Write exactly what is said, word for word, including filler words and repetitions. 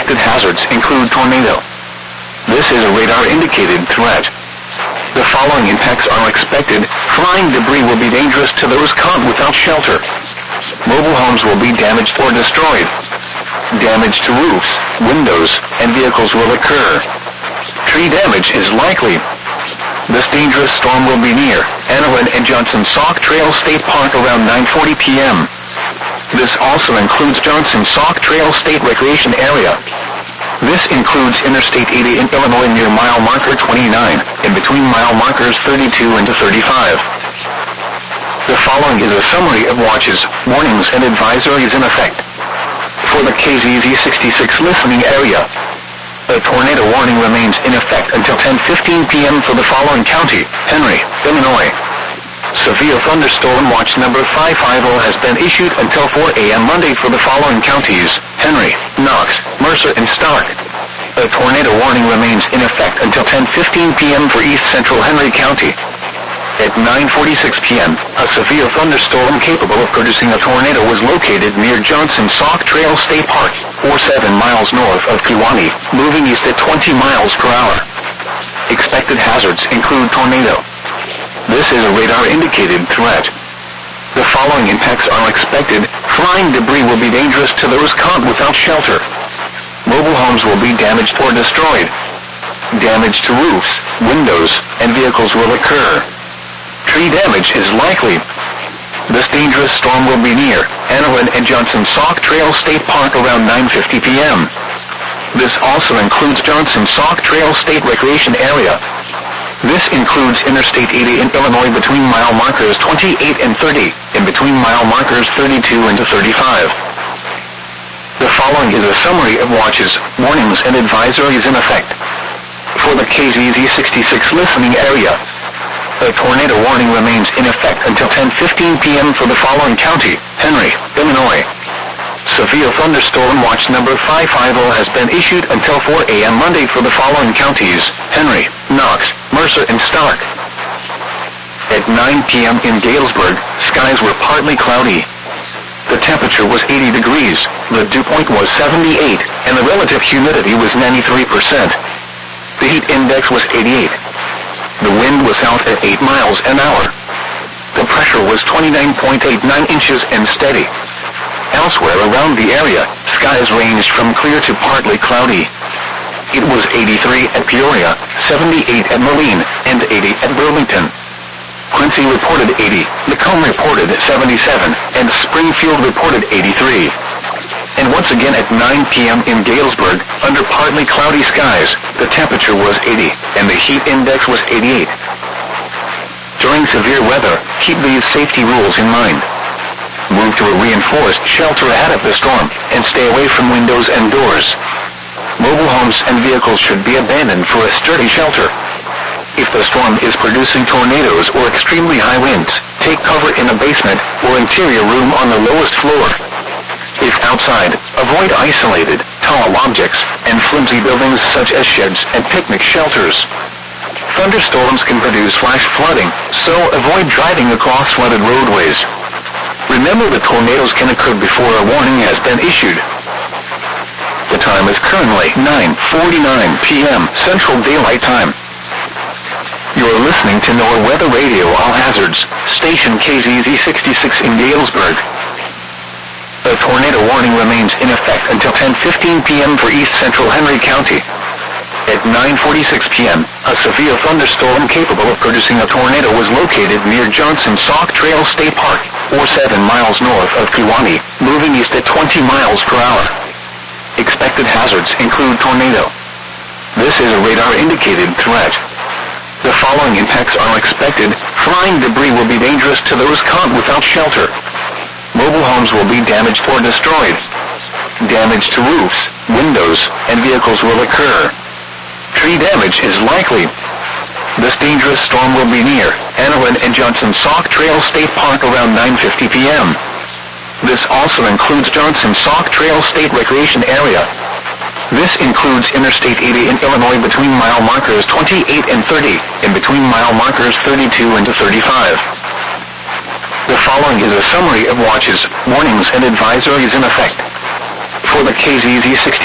Expected hazards include tornado. This is a radar-indicated threat. The following impacts are expected. Flying debris will be dangerous to those caught without shelter. Mobile homes will be damaged or destroyed. Damage to roofs, windows, and vehicles will occur. Tree damage is likely. This dangerous storm will be near Annawan and Johnson Sauk Trail State Park around nine forty p m This also includes Johnson Sauk Trail State Recreation Area. This includes Interstate eighty in Illinois near mile marker twenty-nine, in between mile markers thirty-two and thirty-five. The following is a summary of watches, warnings, and advisories in effect. For the K Z Z sixty-six listening area, a tornado warning remains in effect until ten fifteen p m for the following county: Henry, Illinois. Severe thunderstorm watch number five fifty has been issued until four a m Monday for the following counties: Henry, Knox, Mercer, and Stark. A tornado warning remains in effect until ten fifteen p m for East Central Henry County. At nine forty-six p m, a severe thunderstorm capable of producing a tornado was located near Johnson Sauk Trail State Park, or seven miles north of Kewaunee, moving east at twenty miles per hour. Expected hazards include tornado. This is a radar-indicated threat. The following impacts are expected. Flying debris will be dangerous to those caught without shelter. Mobile homes will be damaged or destroyed. Damage to roofs, windows, and vehicles will occur. Tree damage is likely. This dangerous storm will be near Annawan and Johnson Sauk Trail State Park around nine fifty p m This also includes Johnson Sauk Trail State Recreation Area. This includes Interstate eighty in Illinois between mile markers twenty-eight and thirty, in between mile markers thirty-two and thirty-five. The following is a summary of watches, warnings, and advisories in effect. For the K Z Z sixty-six listening area, a tornado warning remains in effect until ten fifteen p m for the following county: Henry, Illinois. Severe thunderstorm watch number five fifty has been issued until four a m Monday for the following counties: Henry, Knox, Mercer, and Stark. At nine p m in Galesburg, skies were partly cloudy. The temperature was eighty degrees, the dew point was seventy-eight, and the relative humidity was ninety-three percent. The heat index was eighty-eight. The wind was south at eight miles an hour. The pressure was twenty-nine point eight nine inches and steady. Elsewhere around the area, skies ranged from clear to partly cloudy. It was eighty-three at Peoria, seventy-eight at Moline, and eighty at Burlington. Quincy reported eighty, Macomb reported seventy-seven, and Springfield reported eighty-three. And once again at nine p m in Galesburg, under partly cloudy skies, the temperature was eighty, and the heat index was eighty-eight. During severe weather, keep these safety rules in mind. Move to a reinforced shelter ahead of the storm, and stay away from windows and doors. Mobile homes and vehicles should be abandoned for a sturdy shelter. If the storm is producing tornadoes or extremely high winds, take cover in a basement or interior room on the lowest floor. If outside, avoid isolated, tall objects, and flimsy buildings such as sheds and picnic shelters. Thunderstorms can produce flash flooding, so avoid driving across flooded roadways. Remember that tornadoes can occur before a warning has been issued. The time is currently nine forty-nine p m Central Daylight Time. You're listening to NOAA Weather Radio All Hazards, station K Z Z sixty-six in Galesburg. A tornado warning remains in effect until ten fifteen p m for East Central Henry County. At nine forty-six p m, a severe thunderstorm capable of producing a tornado was located near Johnson Sauk Trail State Park, or seven miles north of Kewaunee, moving east at twenty miles per hour. Expected hazards include tornado. This is a radar-indicated threat. The following impacts are expected. Flying debris will be dangerous to those caught without shelter. Mobile homes will be damaged or destroyed. Damage to roofs, windows, and vehicles will occur. Tree damage is likely. This dangerous storm will be near Annawan and Johnson Sauk Trail State Park around nine fifty p m This also includes Johnson Sauk Trail State Recreation Area. This includes Interstate eighty in Illinois between mile markers twenty-eight and thirty, and between mile markers thirty-two and thirty-five. The following is a summary of watches, warnings, and advisories in effect. For the K Z Z sixty